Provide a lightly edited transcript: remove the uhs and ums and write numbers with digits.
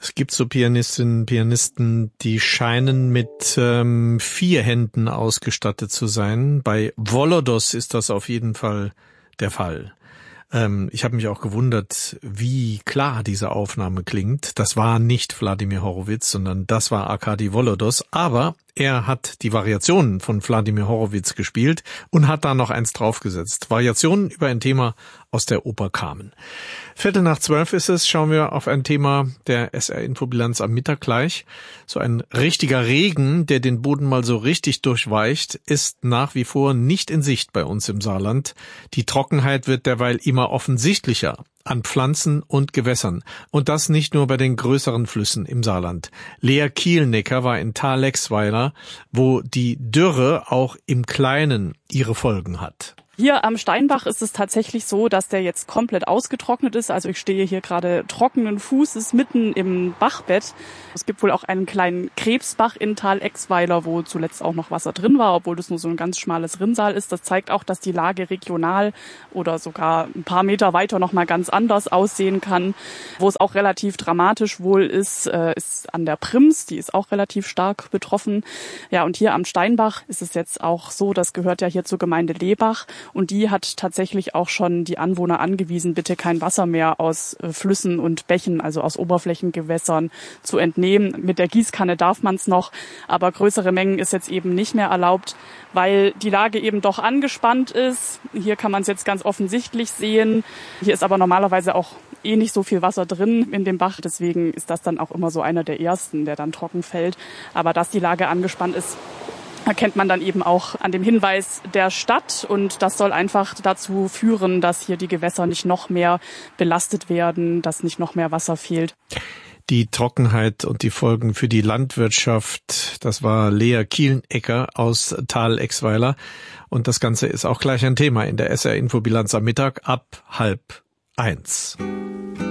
Es gibt so Pianistinnen, Pianisten, die scheinen mit 4 Händen ausgestattet zu sein. Bei Volodos ist das auf jeden Fall der Fall. Ich habe mich auch gewundert, wie klar diese Aufnahme klingt. Das war nicht Wladimir Horowitz, sondern das war Arkadi Volodos. Aber er hat die Variationen von Wladimir Horowitz gespielt und hat da noch eins draufgesetzt. Variationen über ein Thema aus der Oper Carmen. 11:45 ist es, schauen wir auf ein Thema der SR-Infobilanz am Mittag gleich. So ein richtiger Regen, der den Boden mal so richtig durchweicht, ist nach wie vor nicht in Sicht bei uns im Saarland. Die Trockenheit wird derweil immer offensichtlicher an Pflanzen und Gewässern. Und das nicht nur bei den größeren Flüssen im Saarland. Lea Kielnecker war in Thalexweiler, wo die Dürre auch im Kleinen ihre Folgen hat. Hier am Steinbach ist es tatsächlich so, dass der jetzt komplett ausgetrocknet ist. Also ich stehe hier gerade trockenen Fußes mitten im Bachbett. Es gibt wohl auch einen kleinen Krebsbach in Thalexweiler, wo zuletzt auch noch Wasser drin war, obwohl das nur so ein ganz schmales Rinnsal ist. Das zeigt auch, dass die Lage regional oder sogar ein paar Meter weiter noch mal ganz anders aussehen kann. Wo es auch relativ dramatisch wohl ist, ist an der Prims. Die ist auch relativ stark betroffen. Ja, und hier am Steinbach ist es jetzt auch so, das gehört ja hier zur Gemeinde Lebach. Und die hat tatsächlich auch schon die Anwohner angewiesen, bitte kein Wasser mehr aus Flüssen und Bächen, also aus Oberflächengewässern zu entnehmen. Mit der Gießkanne darf man es noch, aber größere Mengen ist jetzt eben nicht mehr erlaubt, weil die Lage eben doch angespannt ist. Hier kann man es jetzt ganz offensichtlich sehen. Hier ist aber normalerweise auch nicht so viel Wasser drin in dem Bach. Deswegen ist das dann auch immer so einer der ersten, der dann trocken fällt. Aber dass die Lage angespannt ist, erkennt man dann eben auch an dem Hinweis der Stadt. Und das soll einfach dazu führen, dass hier die Gewässer nicht noch mehr belastet werden, dass nicht noch mehr Wasser fehlt. Die Trockenheit und die Folgen für die Landwirtschaft, das war Lea Kielnecker aus Thalexweiler. Und das Ganze ist auch gleich ein Thema in der SR-Infobilanz am Mittag ab 12:30.